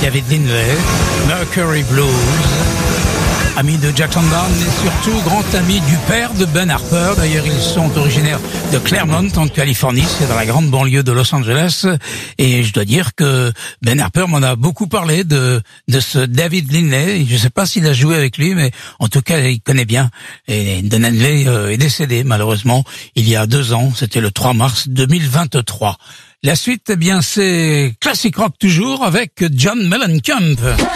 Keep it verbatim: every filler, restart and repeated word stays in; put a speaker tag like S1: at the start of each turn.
S1: David Lindley, Mercury Blues. Ami de Jackson Browne et surtout grand ami du père de Ben Harper. D'ailleurs, ils sont originaires de Claremont, en Californie. C'est dans la grande banlieue de Los Angeles. Et je dois dire que Ben Harper m'en a beaucoup parlé de de ce David Lindley. Je ne sais pas s'il a joué avec lui, mais en tout cas, il connaît bien. Et Dan Lindley est décédé, malheureusement, il y a deux ans. C'était le trois mars deux mille vingt-trois. La suite, eh bien, c'est classique rock toujours avec John Mellencamp.